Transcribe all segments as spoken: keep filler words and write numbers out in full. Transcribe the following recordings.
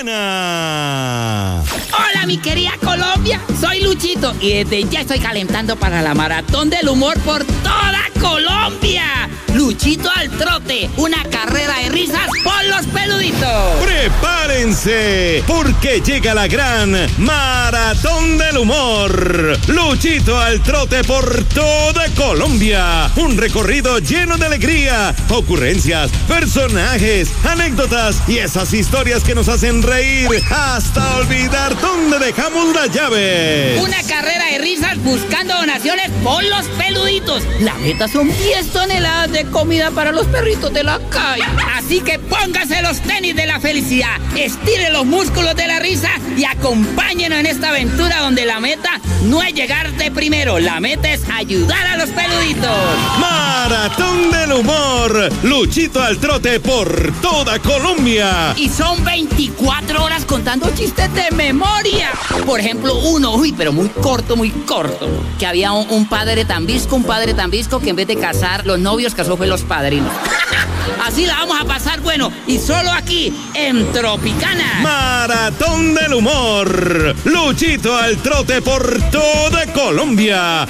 Tropicana. Hola, mi querida Colombia. Soy Luchito y desde ya estoy calentando para la maratón del humor por toda Colombia. Luchito al trote, una carrera de risas por los peluditos. Prepárense, porque llega la gran maratón del humor. Luchito al trote por toda Colombia. Un recorrido lleno de alegría, ocurrencias, personajes, anécdotas y esas historias que nos hacen reír hasta olvidar dónde dejamos las llaves. Una carrera de risas buscando donaciones por los peluditos. La meta son diez toneladas de comida para los perritos de la calle. Así que póngase los tenis de la felicidad, estire los músculos de la risa y acompáñenos en esta aventura donde la meta no es llegar de primero, la meta es ayudar a los peluditos. Maratón del humor, Luchito al trote por toda Colombia. Y son veinticuatro horas contando chistes de memoria. Por ejemplo, uno, uy, pero muy corto, muy corto, que había un, un padre tan visco, un padre tan visco que en vez de casar los novios, casó fue los padrinos. Así la vamos a pasar bueno, y solo aquí, en Tropicana. Maratón del humor, Luchito al trote por toda Colombia.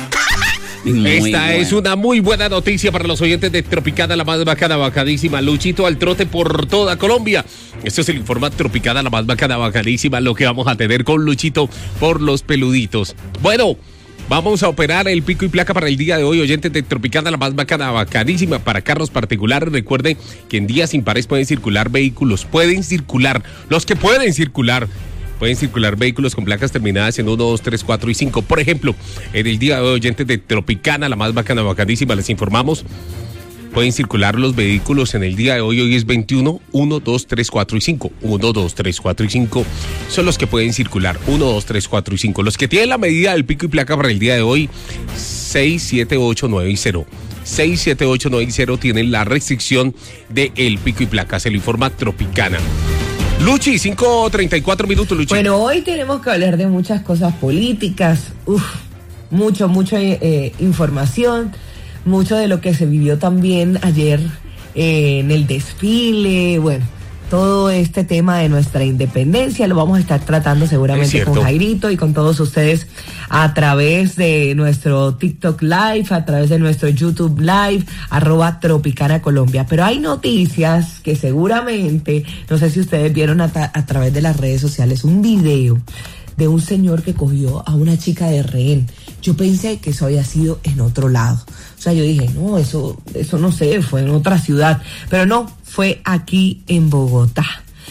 Muy Esta bueno. es una muy buena noticia para los oyentes de Tropicana, la más bacana, bacadísima. Luchito al trote por toda Colombia. Esto es el informe Tropicana, la más bacana, bacadísima. Lo que vamos a tener con Luchito por los peluditos. Bueno, vamos a operar el pico y placa para el día de hoy, oyentes de Tropicana, la más bacana, bacanísima, para carros particulares. Recuerden que en días impares pueden circular vehículos, pueden circular, los que pueden circular, pueden circular vehículos con placas terminadas en uno, dos, tres, cuatro y cinco. Por ejemplo, en el día de hoy, oyentes de Tropicana, la más bacana, bacanísima, les informamos, pueden circular los vehículos en el día de hoy. Hoy es veintiuno, uno, dos, tres, cuatro y cinco. uno, dos, tres, cuatro y cinco son los que pueden circular. uno, dos, tres, cuatro y cinco. Los que tienen la medida del pico y placa para el día de hoy, seis, siete, ocho, nueve y cero. seis, siete, ocho, nueve y cero tienen la restricción del pico y placa. Se lo informa Tropicana. Luchi, cinco treinta y cuatro minutos, Luchi. Bueno, hoy tenemos que hablar de muchas cosas políticas. Uf, mucho, mucha eh, información. Mucho de lo que se vivió también ayer eh, en el desfile, bueno, todo este tema de nuestra independencia lo vamos a estar tratando seguramente con Jairito y con todos ustedes a través de nuestro TikTok Live, a través de nuestro YouTube Live, arroba Tropicana Colombia. Pero hay noticias que seguramente, no sé si ustedes vieron a, ta- a través de las redes sociales, un video de un señor que cogió a una chica de rehén. Yo pensé que eso había sido en otro lado. O sea, yo dije, no, eso, eso no sé, fue en otra ciudad. Pero no, fue aquí en Bogotá.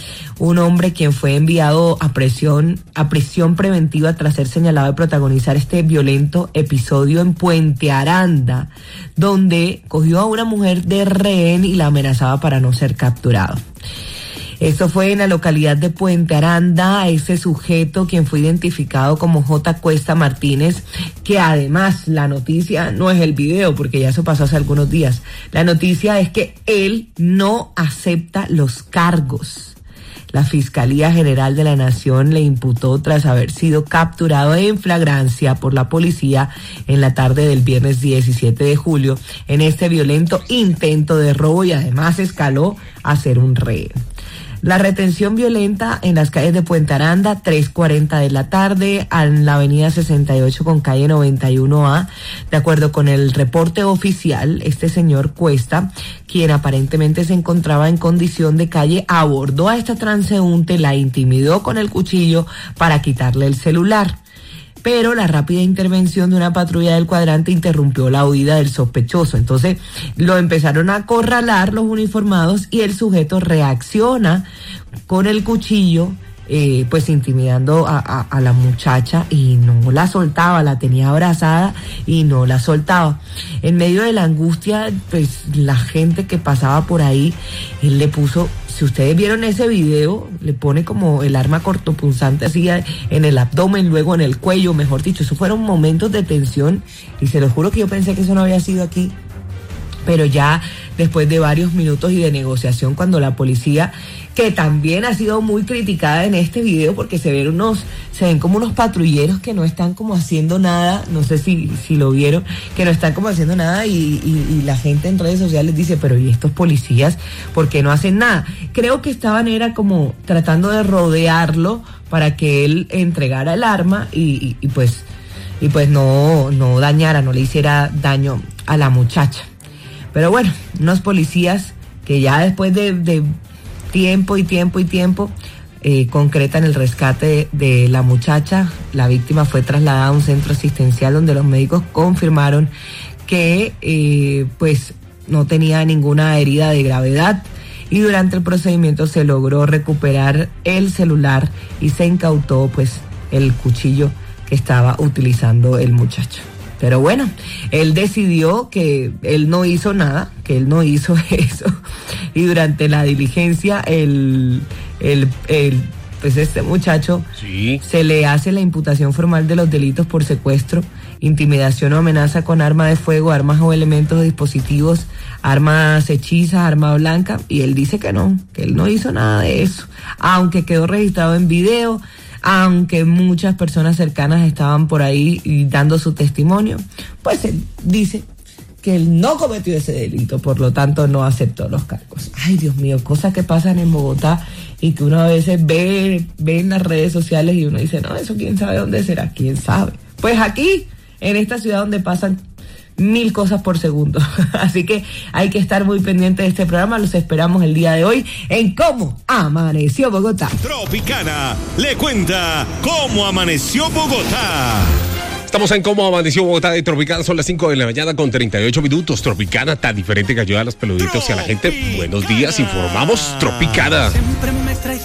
Un hombre quien fue enviado a prisión, a prisión preventiva tras ser señalado de protagonizar este violento episodio en Puente Aranda, donde cogió a una mujer de rehén y la amenazaba para no ser capturado. Esto fue en la localidad de Puente Aranda. Ese sujeto, quien fue identificado como J. Cuesta Martínez, que además la noticia no es el video, porque ya eso pasó hace algunos días. La noticia es que él no acepta los cargos. La Fiscalía General de la Nación le imputó tras haber sido capturado en flagrancia por la policía en la tarde del viernes diecisiete de julio en este violento intento de robo, y además escaló a ser un rehén. La retención violenta en las calles de Puente Aranda, tres cuarenta de la tarde, en la avenida sesenta y ocho con calle noventa y uno A. De acuerdo con el reporte oficial, este señor Cuesta, quien aparentemente se encontraba en condición de calle, abordó a esta transeúnte, la intimidó con el cuchillo para quitarle el celular. Pero la rápida intervención de una patrulla del cuadrante interrumpió la huida del sospechoso. Entonces lo empezaron a acorralar los uniformados y el sujeto reacciona con el cuchillo, eh, pues intimidando a, a, a la muchacha, y no la soltaba, la tenía abrazada y no la soltaba. En medio de la angustia, pues la gente que pasaba por ahí, él le puso... Si ustedes vieron ese video, le pone como el arma cortopunzante así en el abdomen, luego en el cuello, mejor dicho. Esos fueron momentos de tensión y se los juro que yo pensé que eso no había sido aquí. Pero ya después de varios minutos y de negociación, cuando la policía, que también ha sido muy criticada en este video porque se ven unos, se ven como unos patrulleros que no están como haciendo nada, no sé si, si lo vieron, que no están como haciendo nada y, y, y la gente en redes sociales dice, pero ¿y estos policías por qué no hacen nada? Creo que estaban era como tratando de rodearlo para que él entregara el arma y, y, y pues, y pues no, no dañara, no le hiciera daño a la muchacha. Pero bueno, unos policías que ya después de, de tiempo y tiempo y tiempo eh, concretan el rescate de, de la muchacha. La víctima fue trasladada a un centro asistencial donde los médicos confirmaron que eh, pues no tenía ninguna herida de gravedad y durante el procedimiento se logró recuperar el celular y se incautó pues el cuchillo que estaba utilizando el muchacho. Pero bueno, él decidió que él no hizo nada, que él no hizo eso. Y durante la diligencia, el, el, el pues este muchacho sí. se le hace la imputación formal de los delitos por secuestro, intimidación o amenaza con arma de fuego, armas o elementos o dispositivos, armas hechizas, arma blanca. Y él dice que no, que él no hizo nada de eso. Aunque quedó registrado en video, aunque muchas personas cercanas estaban por ahí y dando su testimonio, pues él dice que él no cometió ese delito, por lo tanto no aceptó los cargos. Ay, Dios mío, cosas que pasan en Bogotá y que uno a veces ve, ve en las redes sociales y uno dice, no, eso quién sabe dónde será, quién sabe. Pues aquí, en esta ciudad donde pasan mil cosas por segundo. Así que hay que estar muy pendiente de este programa. Los esperamos el día de hoy en Cómo Amaneció Bogotá. Tropicana le cuenta cómo amaneció Bogotá. Estamos en Cómo Amaneció Bogotá de Tropicana. Son las cinco de la mañana con treinta y ocho minutos. Tropicana, tan diferente que ayuda a los peluditos y a la gente. Buenos días, informamos Tropicana. Siempre me traes